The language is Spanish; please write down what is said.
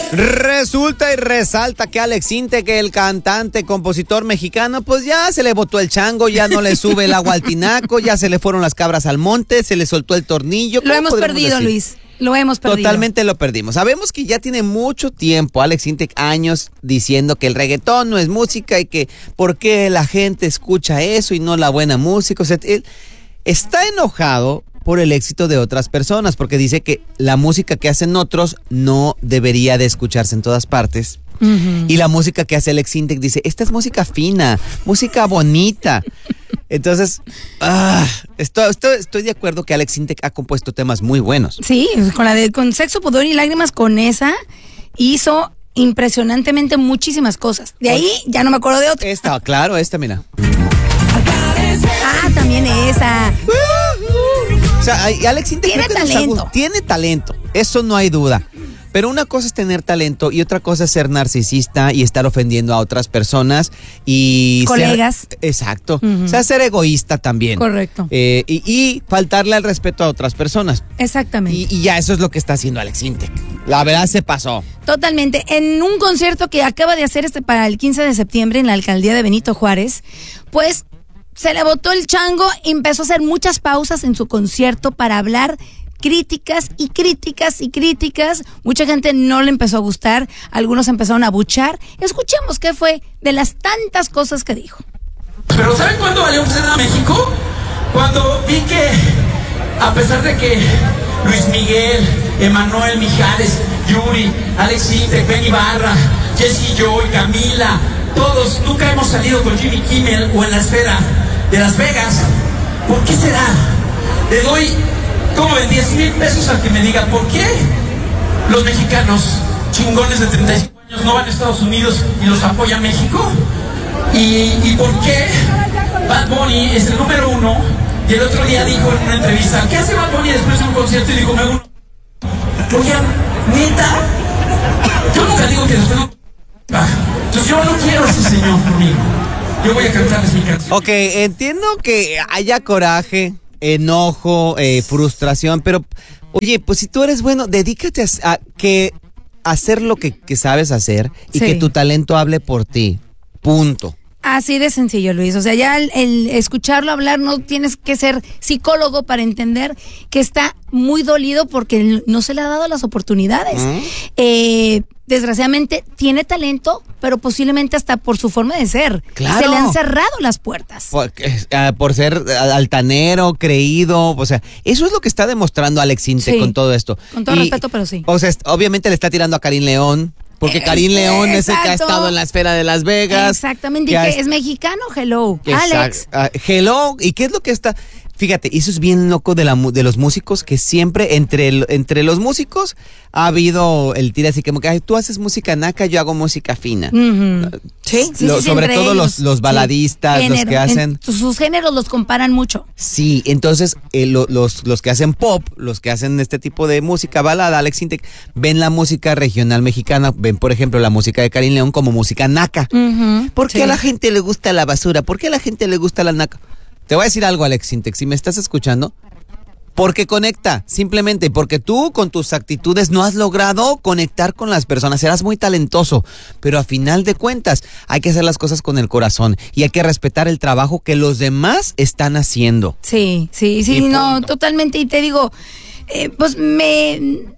Resulta y resalta que Alex Intec, el cantante, compositor mexicano, pues ya se le botó el chango, ya no le sube el agua al tinaco, ya se le fueron las cabras al monte, se le soltó el tornillo. Lo hemos perdido, decir? Luis. Lo hemos perdido. Totalmente lo perdimos. Sabemos que ya tiene mucho tiempo Alex Intec, años, diciendo que el reggaetón no es música y que por qué la gente escucha eso y no la buena música. O sea, él está enojado por el éxito de otras personas, porque dice que la música que hacen otros no debería de escucharse en todas partes. Uh-huh. Y la música que hace Alex Intec dice, esta es música fina, música bonita. Entonces, estoy de acuerdo que Alex Intec ha compuesto temas muy buenos. Sí, con Sexo, Pudor y Lágrimas, con esa hizo impresionantemente muchísimas cosas. De ahí ya no me acuerdo de otra. Esta, mira. También esa. O sea, Alex Intec tiene talento, eso no hay duda. Pero una cosa es tener talento y otra cosa es ser narcisista y estar ofendiendo a otras personas y colegas. Exacto. Uh-huh. O sea, ser egoísta también. Correcto. Y faltarle al respeto a otras personas. Exactamente. Y ya eso es lo que está haciendo Alex Intec. La verdad se pasó. Totalmente. En un concierto que acaba de hacer para el 15 de septiembre en la alcaldía de Benito Juárez, pues se le botó el chango y empezó a hacer muchas pausas en su concierto para hablar críticas. Mucha gente no le empezó a gustar, algunos empezaron a buchar. Escuchemos qué fue de las tantas cosas que dijo. Pero ¿saben cuándo valió a México? Cuando vi que, a pesar de que Luis Miguel, Emanuel Mijares, Yuri, Alex Intec, Ben Ibarra, Jessie Joy, Camila, todos nunca hemos salido con Jimmy Kimmel o en la esfera de Las Vegas. ¿Por qué será? Le doy, ¿cómo ven? 10,000 pesos al que me diga por qué los mexicanos chingones de 35 años no van a Estados Unidos y los apoya México. ¿Y por qué Bad Bunny es el número 1? Y el otro día dijo en una entrevista, ¿qué hace Bad Bunny después de un concierto? Y dijo, me hago oigan, ¿neta? Yo nunca digo que después no... Entonces yo no quiero a ese señor conmigo. Yo voy a cantarles mi canción. Ok, entiendo que haya coraje, enojo, frustración, pero oye, pues si tú eres bueno, dedícate a hacer lo que sabes hacer y que tu talento hable por ti. Punto. Así de sencillo, Luis. O sea, ya el escucharlo hablar, no tienes que ser psicólogo para entender que está muy dolido porque no se le ha dado las oportunidades. Desgraciadamente tiene talento, pero posiblemente hasta por su forma de ser. Claro. Se le han cerrado las puertas. Por ser altanero, creído, o sea, eso es lo que está demostrando Alex Intec con todo esto. Con todo respeto, pero sí. O sea, obviamente le está tirando a Karim León. Porque Karim León es el que ha estado en la esfera de Las Vegas. Exactamente, y que es mexicano, hello. Alex. Hello, ¿y qué es lo que está? Fíjate, eso es bien loco de los músicos, que siempre entre los músicos ha habido el tira así como que tú haces música naca, yo hago música fina. Uh-huh. Sí, sobre todo los baladistas, los que hacen... Sus géneros los comparan mucho. Sí, entonces los que hacen pop, los que hacen este tipo de música balada, Alex Intec, ven la música regional mexicana, ven por ejemplo la música de Karim León como música naca. Uh-huh. ¿Por qué a la gente le gusta la basura? ¿Por qué a la gente le gusta la naca? Te voy a decir algo, Alex Intec, si me estás escuchando, porque conecta, simplemente porque tú con tus actitudes no has logrado conectar con las personas, serás muy talentoso, pero a final de cuentas hay que hacer las cosas con el corazón y hay que respetar el trabajo que los demás están haciendo. Sí, no, totalmente, y te digo, pues me